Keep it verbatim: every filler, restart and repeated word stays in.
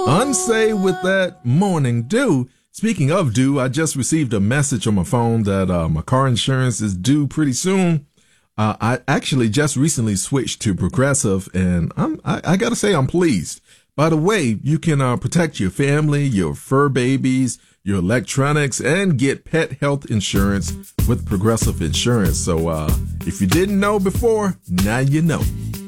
Unsay with that morning dew. Speaking of due, I just received a message on my phone that uh, my car insurance is due pretty soon. Uh, I actually just recently switched to Progressive, and I'm, I, I gotta say I'm pleased. By the way, you can uh, protect your family, your fur babies, your electronics, and get pet health insurance with Progressive Insurance. So uh, if you didn't know before, now you know.